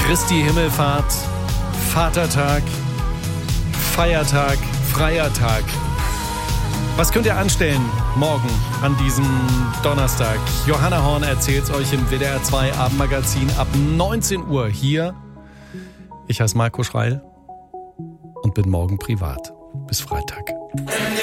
Christi Himmelfahrt, Vatertag, Feiertag, freier Tag. Was könnt ihr anstellen morgen an diesem Donnerstag? Johanna Horn erzählt es euch im WDR 2 Abendmagazin ab 19 Uhr hier. Ich heiße Marco Schreil und bin morgen privat. Bis Freitag.